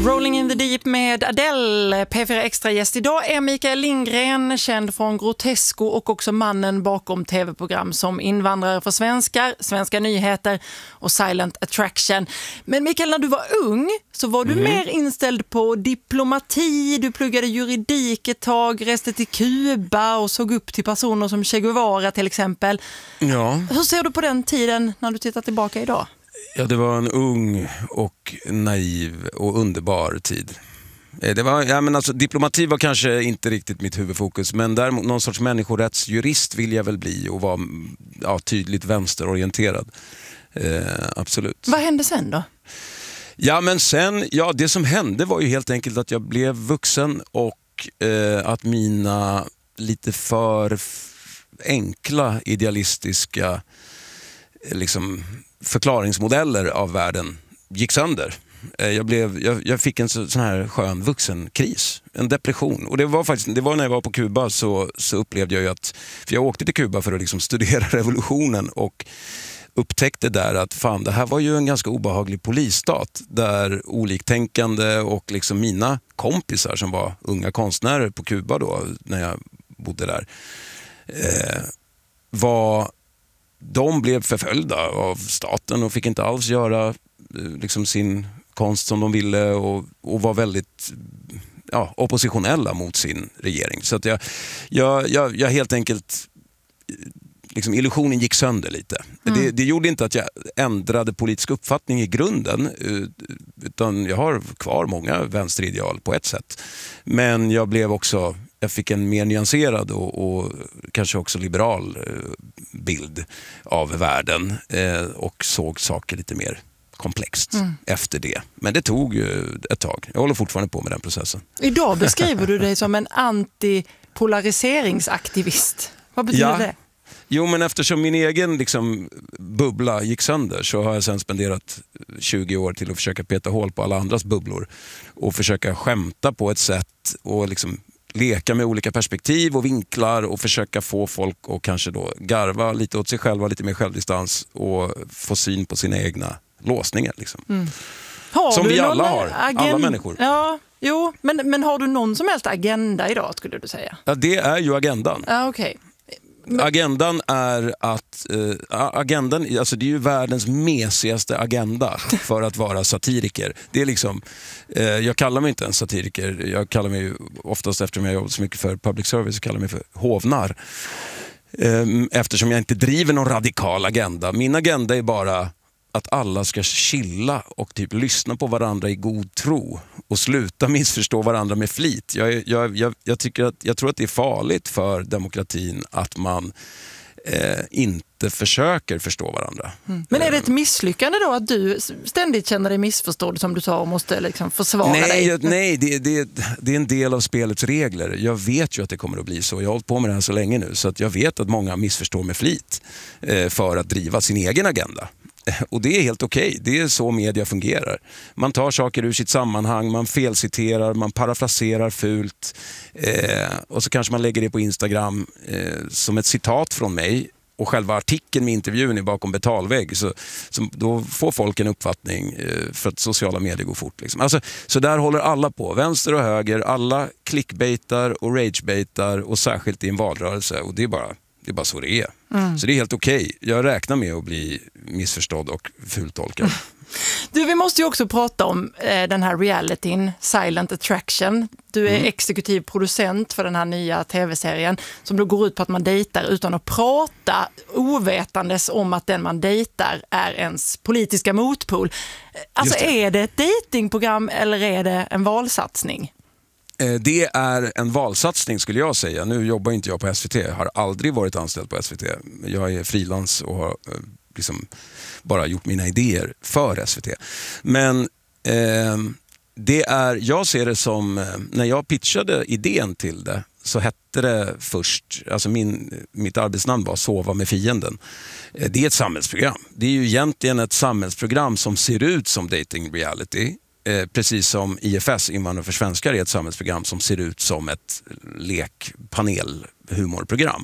Rolling in the Deep med Adele, P4 Extra-gäst. Idag är Mikael Lindgren, känd från Grotesco och också mannen bakom tv-program som Invandrare för svenskar, Svenska nyheter och Silent Attraction. Men Mikael, när du var ung så var du mer inställd på diplomati, du pluggade juridik ett tag, reste till Kuba och såg upp till personer som Che Guevara till exempel. Ja. Hur ser du på den tiden när du tittar tillbaka idag? Ja, det var en ung och naiv och underbar tid. Det var, ja, men alltså, diplomati var kanske inte riktigt mitt huvudfokus, men däremot någon sorts människorättsjurist vill jag väl bli och vara tydligt vänsterorienterad. Absolut. Vad hände sen då? Ja, men sen, det som hände var ju helt enkelt att jag blev vuxen och att mina lite för enkla idealistiska liksom förklaringsmodeller av världen gick sönder. Jag fick en sån här skön vuxenkris, en depression. Och det var när jag var på Kuba så upplevde jag ju att, för jag åkte till Kuba för att liksom studera revolutionen och upptäckte där att fan, det här var ju en ganska obehaglig polisstat där oliktänkande och liksom mina kompisar som var unga konstnärer på Kuba då när jag bodde där de blev förföljda av staten och fick inte alls göra liksom sin konst som de ville och var väldigt oppositionella mot sin regering. Så att jag helt enkelt liksom, illusionen gick sönder lite. Det gjorde inte att jag ändrade politisk uppfattning i grunden, utan jag har kvar många vänsterideal på ett sätt. Men jag fick en mer nyanserad och kanske också liberal bild av världen och såg saker lite mer komplext efter det. Men det tog ju ett tag. Jag håller fortfarande på med den processen. Idag beskriver du dig som en antipolariseringsaktivist. Vad betyder det? Jo, men eftersom min egen liksom, bubbla gick sönder så har jag sen spenderat 20 år till att försöka peta hål på alla andras bubblor och försöka skämta på ett sätt och liksom leka med olika perspektiv och vinklar och försöka få folk att kanske då garva lite åt sig själva, lite mer självdistans och få syn på sina egna låsningar. Liksom. Som vi alla har, alla människor. Ja, jo, men har du någon som helst agenda idag, skulle du säga? Ja, det är ju agendan. Ja, okej. Agendan är att agendan, alltså det är ju världens mesigaste agenda för att vara satiriker. Det är liksom, jag kallar mig inte en satiriker, jag kallar mig ju oftast, eftersom jag jobbat så mycket för public service, kallar mig för hovnar. Eftersom jag inte driver någon radikal agenda. Min agenda är bara att alla ska chilla och typ lyssna på varandra i god tro och sluta missförstå varandra med flit. Jag tror att det är farligt för demokratin att man inte försöker förstå varandra. Men är det ett misslyckande då att du ständigt känner dig missförstådd, som du sa, och måste liksom försvara dig? Nej, det är en del av spelets regler. Jag vet ju att det kommer att bli så. Jag har hållit på med det här så länge nu, så att jag vet att många missförstår med flit för att driva sin egen agenda. Och det är helt okej. Det är så media fungerar. Man tar saker ur sitt sammanhang, man felciterar, man parafraserar fult och så kanske man lägger det på Instagram som ett citat från mig, och själva artikeln med intervjun är bakom betalvägg, så då får folk en uppfattning för att sociala medier går fort. Liksom. Alltså, så där håller alla på, vänster och höger, alla clickbaitar och ragebaitar, och särskilt i en valrörelse, och det är bara så det är. Så det är helt okej. Jag räknar med att bli missförstådd och fultolkad. Du, vi måste ju också prata om den här realityn, Silent Attraction. Du är exekutiv producent för den här nya tv-serien som då går ut på att man dejtar utan att prata, ovetandes om att den man dejtar är ens politiska motpol. Alltså, är det ett dejtingprogram eller är det en valsatsning? Det är en valsatsning, skulle jag säga. Nu jobbar inte jag på SVT, jag har aldrig varit anställd på SVT. Jag är frilans och har liksom bara gjort mina idéer för SVT. Men jag ser det som, när jag pitchade idén till det, så hette det först, alltså mitt arbetsnamn var Sova med fienden. Det är ett samhällsprogram. Det är ju egentligen ett samhällsprogram som ser ut som dating reality. Precis som IFS, Invandrare för svenskar, är ett samhällsprogram som ser ut som ett lekpanel-humorprogram.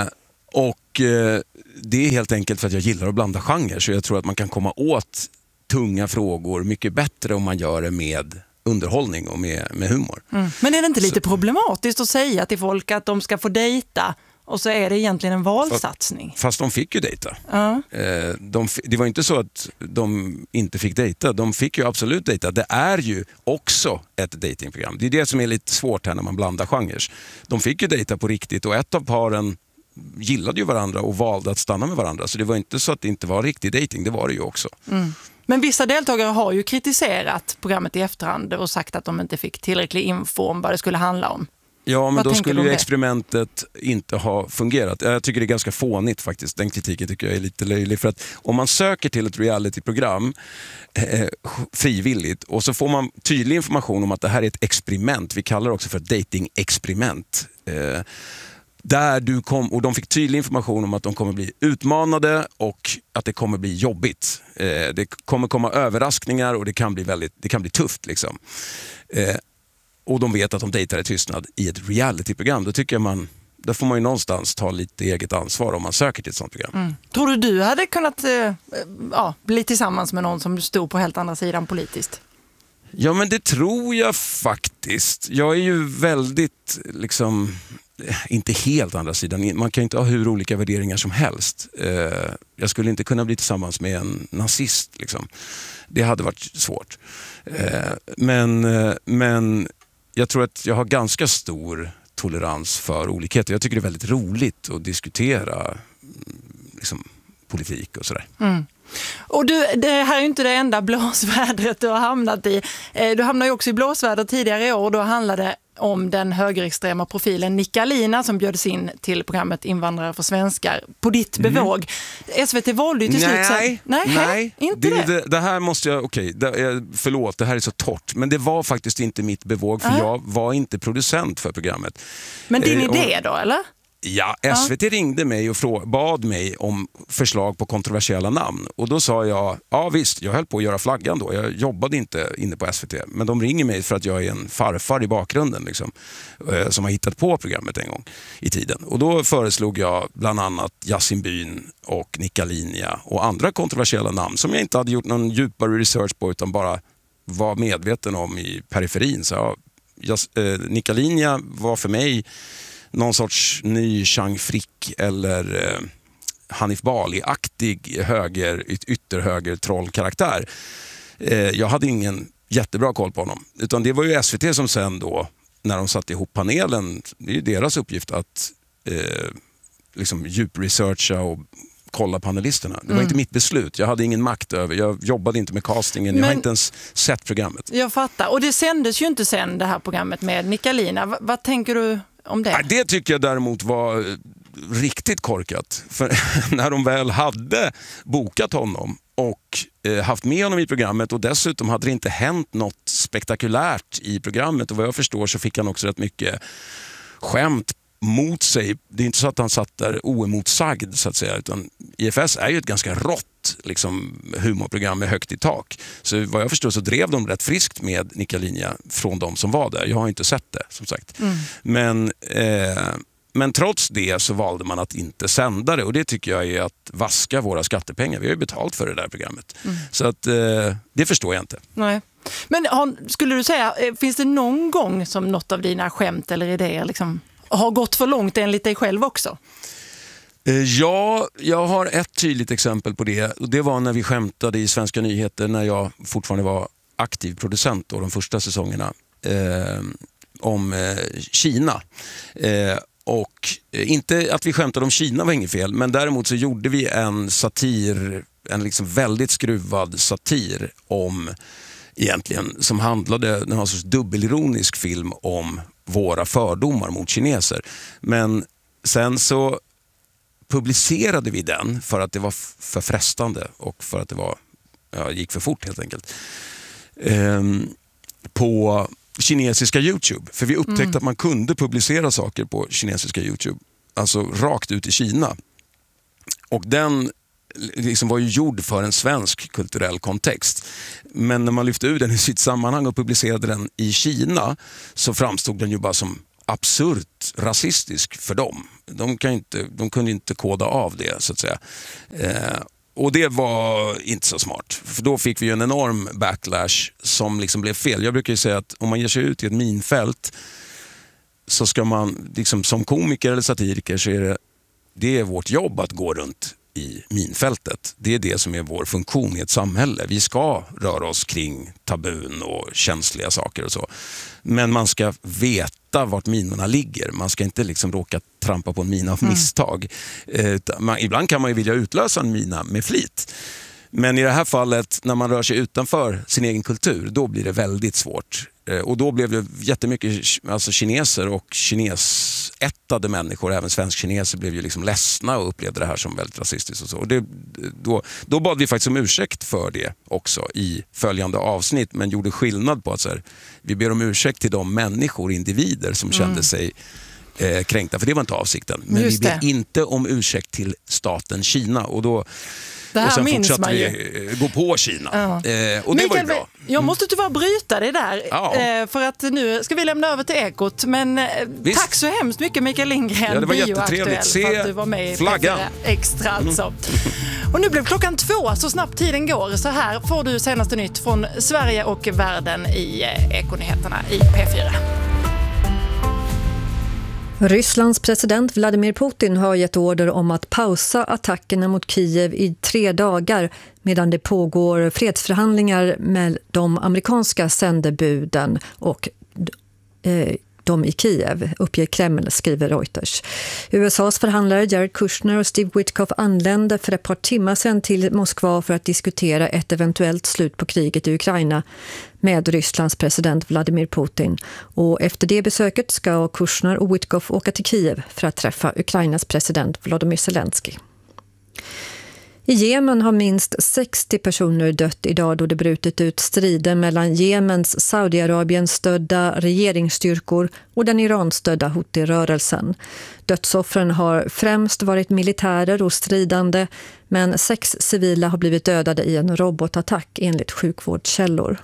Och det är helt enkelt för att jag gillar att blanda genrer, så jag tror att man kan komma åt tunga frågor mycket bättre om man gör det med underhållning och med humor. Men är det inte lite problematiskt att säga till folk att de ska få dejta och så är det egentligen en valsatsning? Fast de fick ju dejta. Det var inte så att de inte fick dejta. De fick ju absolut dejta. Det är ju också ett datingprogram. Det är det som är lite svårt här när man blandar genrer. De fick ju dejta på riktigt och ett av paren gillade ju varandra och valde att stanna med varandra. Så det var inte så att det inte var riktig dating. Det var det ju också. Men vissa deltagare har ju kritiserat programmet i efterhand och sagt att de inte fick tillräcklig info om vad det skulle handla om. Ja, men vad då skulle ju det? Experimentet inte ha fungerat. Jag tycker det är ganska fånigt faktiskt. Den kritiken tycker jag är lite löjlig. För att om man söker till ett realityprogram frivilligt och så får man tydlig information om att det här är ett experiment. Vi kallar det också för dating-experiment. Och de fick tydlig information om att de kommer bli utmanade och att det kommer bli jobbigt. Det kommer komma överraskningar och det kan bli tufft liksom. Och de vet att de dejtar i tystnad i ett realityprogram. Då tycker jag där får man ju någonstans ta lite eget ansvar om man söker till ett sånt program. Tror du hade kunnat bli tillsammans med någon som stod på helt andra sidan politiskt? Ja, men det tror jag faktiskt. Jag är ju väldigt inte helt andra sidan. Man kan inte ha hur olika värderingar som helst. Jag skulle inte kunna bli tillsammans med en nazist. Liksom. Det hade varit svårt. Men jag tror att jag har ganska stor tolerans för olikheter. Jag tycker det är väldigt roligt att diskutera politik och sådär. Och det här är ju inte det enda blåsvädret du har hamnat i. Du hamnade ju också i blåsväder tidigare i år och då handlade det om den högerextrema profilen Nikalina som bjöds in till programmet Invandrare för svenskar på ditt bevåg. SVT valde ju till slut... Nej, inte det här måste jag... förlåt, det här är så torrt. Men det var faktiskt inte mitt bevåg för jag var inte producent för programmet. Men din idé då, eller? Ja, SVT ringde mig och bad mig om förslag på kontroversiella namn. Och då sa jag, ja visst, jag höll på att göra flaggan då. Jag jobbade inte inne på SVT. Men de ringer mig för att jag är en farfar i bakgrunden som har hittat på programmet en gång i tiden. Och då föreslog jag bland annat Yasin Byn och Nikalina och andra kontroversiella namn som jag inte hade gjort någon djupare research på utan bara var medveten om i periferin. Så Nikalina var för mig någon sorts ny Chang Frick eller Hanif Bali-aktig ytterhöger trollkaraktär. Jag hade ingen jättebra koll på honom. Utan det var ju SVT som sen då, när de satte ihop panelen, det är ju deras uppgift att djupresearcha och kolla panelisterna. Det var inte mitt beslut. Jag hade ingen makt över. Jag jobbade inte med castingen. Jag har inte ens sett programmet. Jag fattar. Och det sändes ju inte sen det här programmet med Nikalina. Vad tänker du om det? Det tycker jag däremot var riktigt korkat. För när de väl hade bokat honom och haft med honom i programmet och dessutom hade det inte hänt något spektakulärt i programmet och vad jag förstår så fick han också rätt mycket skämt mot sig. Det är inte så att han satt där oemotsagd så att säga, utan IFS är ju ett ganska rått humorprogram med högt i tak. Så vad jag förstår så drev de rätt friskt med Nikalina från de som var där. Jag har inte sett det som sagt. Men trots det så valde man att inte sända det och det tycker jag är att vaska våra skattepengar. Vi har ju betalt för det där programmet. Så att det förstår jag inte. Nej. Men skulle du säga, finns det någon gång som något av dina skämt eller idéer har gått för långt enligt dig själv också? Ja, jag har ett tydligt exempel på det. Och det var när vi skämtade i Svenska nyheter när jag fortfarande var aktiv producent då, de första säsongerna om Kina. Och inte att vi skämtade om Kina var inget fel, men däremot så gjorde vi en satir, en väldigt skruvad satir om egentligen som handlade, den var en sorts dubbelironisk film om våra fördomar mot kineser. Men sen så publicerade vi den för att det var för frestande och för att det gick för fort helt enkelt. På kinesiska YouTube. För vi upptäckte att man kunde publicera saker på kinesiska YouTube. Alltså rakt ut i Kina. Och den var ju gjord för en svensk kulturell kontext. Men när man lyfte ut den i sitt sammanhang och publicerade den i Kina så framstod den ju bara som absurt rasistisk för dem. De kunde inte koda av det så att säga. Och det var inte så smart. För då fick vi ju en enorm backlash som liksom blev fel. Jag brukar ju säga att om man ger sig ut i ett minfält så ska man, liksom, som komiker eller satiriker, så är det är vårt jobb att gå runt i minfältet. Det är det som är vår funktion i ett samhälle. Vi ska röra oss kring tabun och känsliga saker och så. Men man ska veta vart minorna ligger. Man ska inte liksom råka trampa på en mina av misstag. Ibland kan man ju vilja utlösa en mina med flit. Men i det här fallet, när man rör sig utanför sin egen kultur, då blir det väldigt svårt. Och då blev det jättemycket, alltså kineser och kinesättade människor, även svensk-kineser, blev ju liksom ledsna och upplevde det här som väldigt rasistiskt och så. Och då bad vi faktiskt om ursäkt för det också i följande avsnitt, men gjorde skillnad på att så här, vi ber om ursäkt till de människor, individer som kände sig kränkta, för det var inte avsikten. Men vi ber inte om ursäkt till staten Kina, och då det här och sen minns fortsatte man ju. vi gå på Kina. Och det var ju bra. Jag måste tyvärr bryta det där, för att nu ska vi lämna över till Ekot. Men tack så hemskt mycket, Mikael Lindgren, det var jättetrevligt. för att du var med i flaggan. Extra alltså. Och nu blev 2:00, så snabbt tiden går. Så här får du senaste nytt från Sverige och världen i Ekonyheterna i P4. Rysslands president Vladimir Putin har gett order om att pausa attackerna mot Kiev i 3 dagar medan det pågår fredsförhandlingar med de amerikanska sändebuden och de i Kiev, uppger Kreml, skriver Reuters. USAs förhandlare Jared Kushner och Steve Witkoff anlände för ett par timmar sedan till Moskva för att diskutera ett eventuellt slut på kriget i Ukraina med Rysslands president Vladimir Putin. Och efter det besöket ska Kushner och Witkoff åka till Kiev för att träffa Ukrainas president Volodymyr Zelensky. I Jemen har minst 60 personer dött idag då det brutit ut strider mellan Jemens Saudiarabien-stödda regeringsstyrkor och den Iran-stödda Houthi-rörelsen. Dödsoffren har främst varit militärer och stridande, men 6 civila har blivit dödade i en robotattack enligt sjukvårdskällor.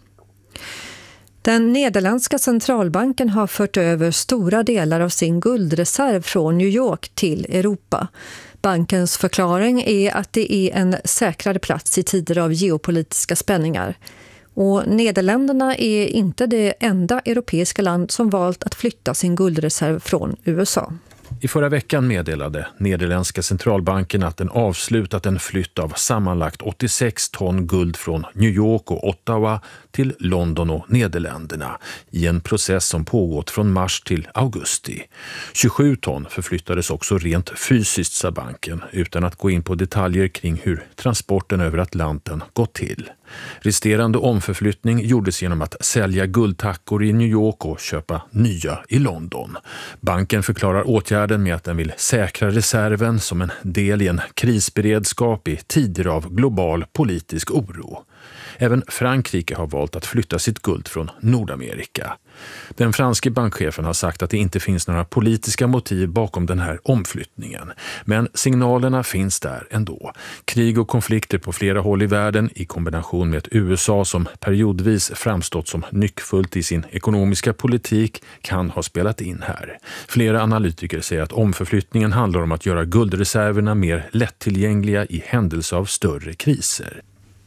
Den nederländska centralbanken har fört över stora delar av sin guldreserv från New York till Europa. Bankens förklaring är att det är en säkrare plats i tider av geopolitiska spänningar. Och Nederländerna är inte det enda europeiska land som valt att flytta sin guldreserv från USA. I förra veckan meddelade nederländska centralbanken att den avslutat en flytt av sammanlagt 86 ton guld från New York och Ottawa till London och Nederländerna i en process som pågått från mars till augusti. 27 ton förflyttades också rent fysiskt, sa banken, utan att gå in på detaljer kring hur transporten över Atlanten gått till. Resterande omförflyttning gjordes genom att sälja guldtackor i New York och köpa nya i London. Banken förklarar åtgärden med att den vill säkra reserven som en del i en krisberedskap i tider av global politisk oro. Även Frankrike har valt att flytta sitt guld från Nordamerika. Den franske bankchefen har sagt att det inte finns några politiska motiv bakom den här omflyttningen. Men signalerna finns där ändå. Krig och konflikter på flera håll i världen i kombination med ett USA som periodvis framstått som nyckfullt i sin ekonomiska politik kan ha spelat in här. Flera analytiker säger att omförflyttningen handlar om att göra guldreserverna mer lättillgängliga i händelse av större kriser.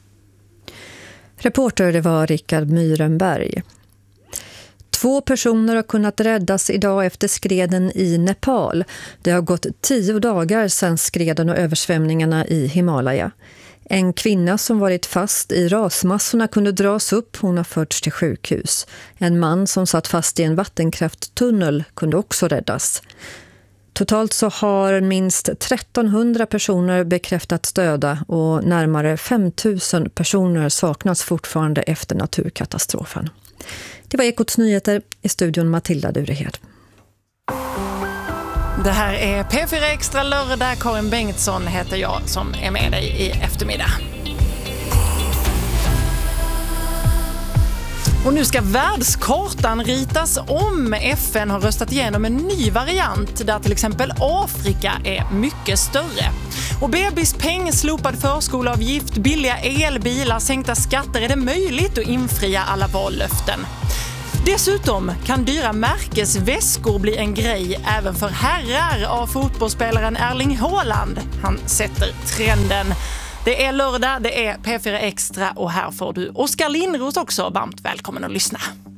Reporter det var Rickard Myrenberg. 2 personer har kunnat räddas idag efter skreden i Nepal. Det har gått 10 dagar sedan skreden och översvämningarna i Himalaya. En kvinna som varit fast i rasmassorna kunde dras upp, hon har förts till sjukhus. En man som satt fast i en vattenkrafttunnel kunde också räddas. Totalt så har minst 1300 personer bekräftats döda och närmare 5000 personer saknas fortfarande efter naturkatastrofen. Det var Ekots nyheter, i studion Matilda Durehed. Det här är P4 Extra lördag. Karin Bengtsson heter jag som är med dig i eftermiddag. Och nu ska världskartan ritas om. FN har röstat igenom en ny variant där till exempel Afrika är mycket större. Och bebispeng, slopad förskolavgift, billiga elbilar, sänkta skatter. Är det möjligt att infria alla vallöften? Dessutom kan dyra märkesväskor bli en grej även för herrar av fotbollsspelaren Erling Haaland. Han sätter trenden. Det är lördag, det är P4 Extra och här får du Oskar Lindros också. Varmt välkommen att lyssna.